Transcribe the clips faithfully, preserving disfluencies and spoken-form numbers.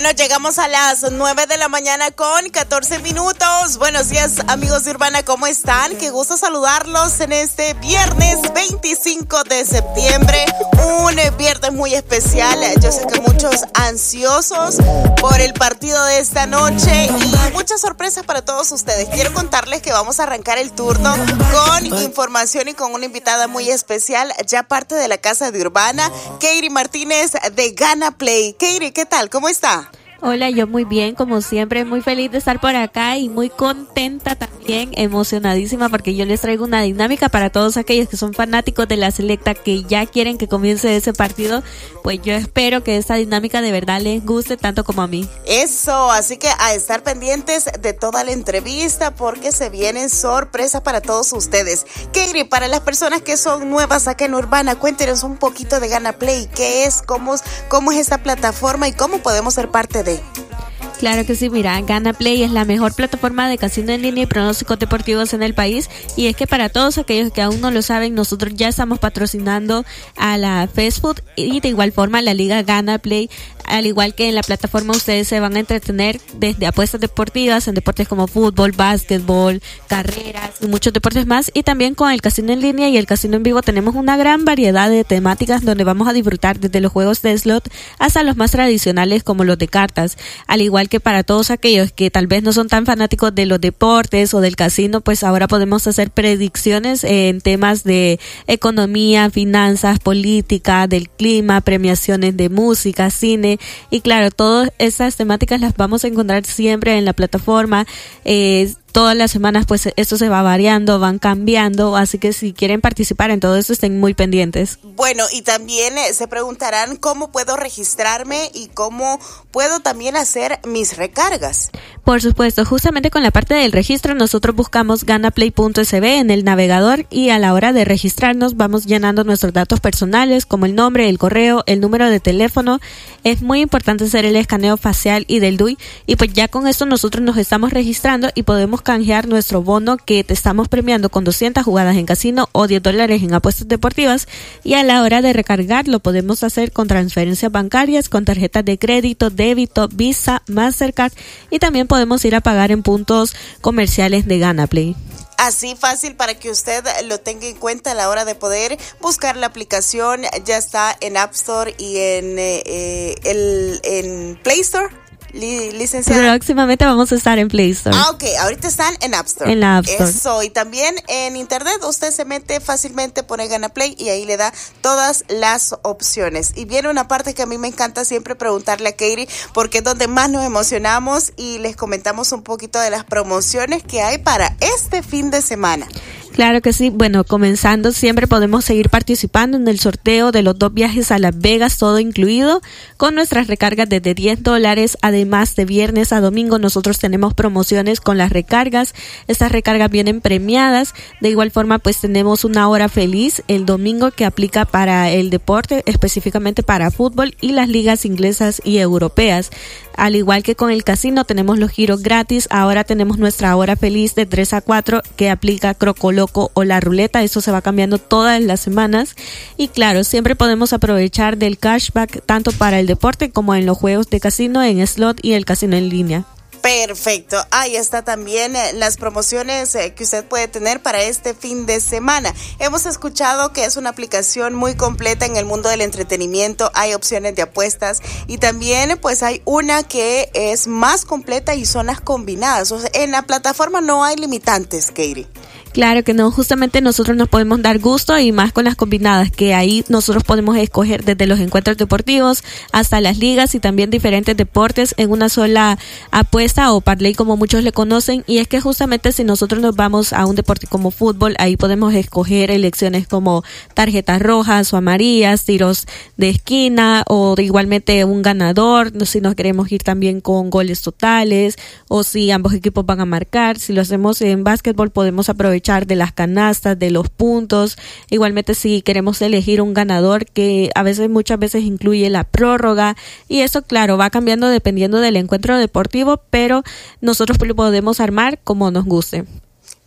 Bueno, llegamos a las nueve de la mañana con catorce minutos. Buenos días, amigos de Urbana, ¿cómo están? Qué gusto saludarlos en este viernes veinticinco de septiembre. Un viernes muy especial. Yo sé que muchos ansiosos por el partido de esta noche y muchas sorpresas para todos ustedes. Quiero contarles que vamos a arrancar el turno con información y con una invitada muy especial, ya parte de la casa de Urbana, Keiri Martínez de Gana Play. Keiri, ¿qué tal? ¿Cómo está? Hola, yo muy bien, como siempre, muy feliz de estar por acá y muy contenta también, emocionadísima porque yo les traigo una dinámica para todos aquellos que son fanáticos de la selecta, que ya quieren que comience ese partido. Pues yo espero que esta dinámica de verdad les guste tanto como a mí. Eso, así que a estar pendientes de toda la entrevista porque se vienen sorpresas para todos ustedes. Keiri, para las personas que son nuevas acá en Urbana, cuéntenos un poquito de Gana Play, qué es, cómo, cómo es esta plataforma y cómo podemos ser parte de. Claro que sí, mira, Gana Play es la mejor plataforma de casino en línea y pronósticos deportivos en el país, y es que para todos aquellos que aún no lo saben, nosotros ya estamos patrocinando a la Fast Food y de igual forma la Liga Gana Play. Al igual que en la plataforma, ustedes se van a entretener desde apuestas deportivas en deportes como fútbol, básquetbol, carreras y muchos deportes más. Y también con el casino en línea y el casino en vivo tenemos una gran variedad de temáticas donde vamos a disfrutar desde los juegos de slot hasta los más tradicionales como los de cartas. Al igual que para todos aquellos que tal vez no son tan fanáticos de los deportes o del casino, pues ahora podemos hacer predicciones en temas de economía, finanzas, política, del clima, premiaciones de música, cine. Y claro, todas esas temáticas las vamos a encontrar siempre en la plataforma. Eh, todas las semanas pues esto se va variando, van cambiando, así que si quieren participar en todo esto estén muy pendientes. Bueno, y también eh, se preguntarán cómo puedo registrarme y cómo puedo también hacer mis recargas. Por supuesto, justamente con la parte del registro nosotros buscamos ganaplay punto s b en el navegador y a la hora de registrarnos vamos llenando nuestros datos personales como el nombre, el correo, el número de teléfono. Es muy importante hacer el escaneo facial y del D U I, y pues ya con esto nosotros nos estamos registrando y podemos canjear nuestro bono que te estamos premiando con doscientas jugadas en casino o diez dólares en apuestas deportivas, y a la hora de recargar lo podemos hacer con transferencias bancarias, con tarjetas de crédito, débito, Visa, Mastercard, y también podemos ir a pagar en puntos comerciales de Gana Play. Así fácil para que usted lo tenga en cuenta a la hora de poder buscar la aplicación. Ya está en App Store y en, eh, el, en Play Store. Licenciada. Próximamente vamos a estar en Play Store. Ah, ok, ahorita están en App Store. En la App Store. Eso, y también en internet usted se mete fácilmente, pone Gana Play y ahí le da todas las opciones. Y viene una parte que a mí me encanta siempre preguntarle a Keiri, porque es donde más nos emocionamos y les comentamos un poquito de las promociones que hay para este fin de semana. Claro que sí. Bueno, comenzando, siempre podemos seguir participando en el sorteo de los dos viajes a Las Vegas, todo incluido, con nuestras recargas desde diez dólares. Además, de viernes a domingo nosotros tenemos promociones con las recargas. Estas recargas vienen premiadas. De igual forma, pues tenemos una hora feliz el domingo que aplica para el deporte, específicamente para fútbol y las ligas inglesas y europeas. Al igual que con el casino, tenemos los giros gratis. Ahora tenemos nuestra hora feliz de tres a cuatro que aplica Crocoloco o la ruleta. Eso se va cambiando todas las semanas. Y claro, siempre podemos aprovechar del cashback tanto para el deporte como en los juegos de casino, en slot y el casino en línea. Perfecto, ahí está también eh, las promociones eh, que usted puede tener para este fin de semana. Hemos escuchado que es una aplicación muy completa en el mundo del entretenimiento, hay opciones de apuestas y también pues hay una que es más completa y son las combinadas. O sea, en la plataforma no hay limitantes, Keiri. Claro que no, justamente nosotros nos podemos dar gusto y más con las combinadas, que ahí nosotros podemos escoger desde los encuentros deportivos hasta las ligas y también diferentes deportes en una sola apuesta o parlay como muchos le conocen. Y es que justamente si nosotros nos vamos a un deporte como fútbol, ahí podemos escoger elecciones como tarjetas rojas o amarillas, tiros de esquina o de igualmente un ganador, si nos queremos ir también con goles totales o si ambos equipos van a marcar. Si lo hacemos en básquetbol podemos aprovechar de las canastas, de los puntos. Igualmente si queremos elegir un ganador, que a veces muchas veces incluye la prórroga, y eso claro va cambiando dependiendo del encuentro deportivo, pero nosotros lo podemos armar como nos guste.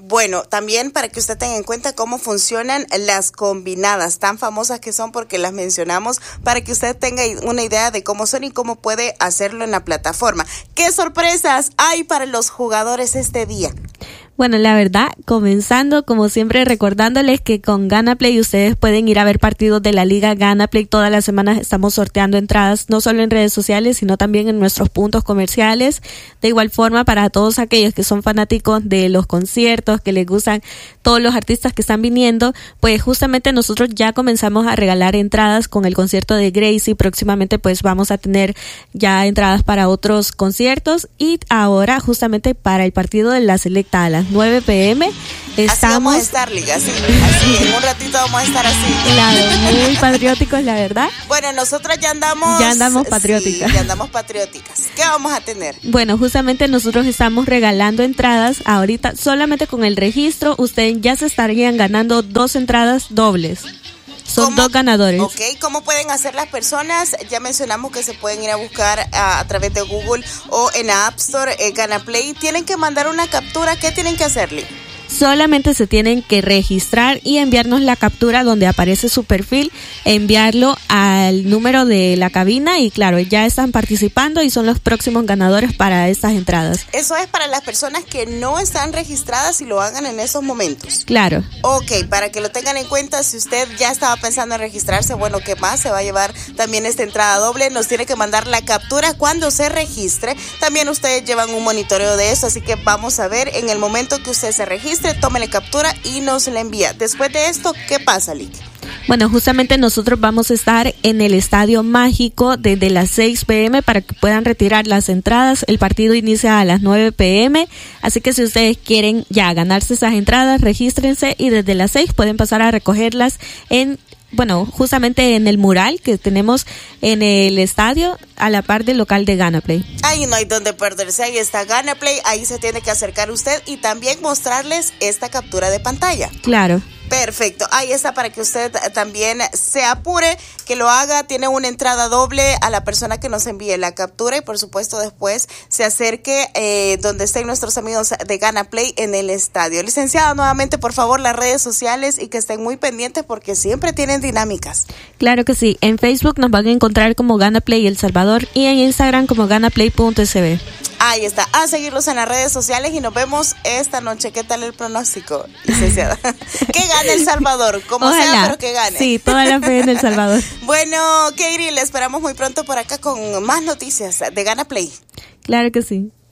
Bueno, también para que usted tenga en cuenta cómo funcionan las combinadas, tan famosas que son porque las mencionamos, para que usted tenga una idea de cómo son y cómo puede hacerlo en la plataforma. ¿Qué sorpresas hay para los jugadores este día? Bueno, la verdad, comenzando como siempre recordándoles que con GanaPlay ustedes pueden ir a ver partidos de la Liga GanaPlay. Todas las semanas estamos sorteando entradas, no solo en redes sociales, sino también en nuestros puntos comerciales. De igual forma, para todos aquellos que son fanáticos de los conciertos, que les gustan todos los artistas que están viniendo, pues justamente nosotros ya comenzamos a regalar entradas con el concierto de Gracie. Próximamente pues vamos a tener ya entradas para otros conciertos y ahora justamente para el partido de la Selecta a las nueve pm estamos. Así vamos a estar, Liga, así, así, en un ratito vamos a estar así. Claro, muy patrióticos, la verdad. Bueno, nosotros ya andamos. Ya andamos patrióticas. Sí, ya andamos patrióticas. ¿Qué vamos a tener? Bueno, justamente nosotros estamos regalando entradas ahorita, solamente con el registro, ustedes ya se estarían ganando dos entradas dobles. Son ¿Cómo? Dos ganadores. Ok, ¿cómo pueden hacer las personas? Ya mencionamos que se pueden ir a buscar a, a través de Google o en App Store, eh, GanaPlay. Tienen que mandar una captura. ¿Qué tienen que hacerle? Solamente se tienen que registrar y enviarnos la captura donde aparece su perfil, enviarlo al número de la cabina y claro, ya están participando y son los próximos ganadores para estas entradas. Eso es para las personas que no están registradas y lo hagan en esos momentos. Claro. Ok, para que lo tengan en cuenta, si usted ya estaba pensando en registrarse, bueno, ¿qué más? Se va a llevar también esta entrada doble, nos tiene que mandar la captura cuando se registre. También ustedes llevan un monitoreo de eso, así que vamos a ver en el momento que usted se registre, tómele captura y nos la envía. Después de esto, ¿qué pasa, Lick? Bueno, justamente nosotros vamos a estar en el Estadio Mágico desde las seis pm para que puedan retirar las entradas. El partido inicia a las nueve pm, así que si ustedes quieren ya ganarse esas entradas, regístrense y desde las seis pueden pasar a recogerlas en, bueno, justamente en el mural que tenemos en el estadio a la par del local de GanaPlay. Ahí no hay donde perderse, ahí está GanaPlay, ahí se tiene que acercar usted y también mostrarles esta captura de pantalla. Claro. Perfecto, ahí está para que usted también se apure, que lo haga, tiene una entrada doble a la persona que nos envíe la captura y por supuesto después se acerque eh, donde estén nuestros amigos de GanaPlay en el estadio. Licenciada, nuevamente por favor las redes sociales y que estén muy pendientes porque siempre tienen dinámicas. Claro que sí, en Facebook nos van a encontrar como GanaPlay El Salvador y en Instagram como ganaplay punto s b. Ahí está, a seguirlos en las redes sociales y nos vemos esta noche. ¿Qué tal el pronóstico, licenciada? Que gane El Salvador, como Ojalá. sea, pero que gane. Sí, toda la fe en El Salvador. Bueno, Keiri, le esperamos muy pronto por acá con más noticias de GanaPlay. Claro que sí.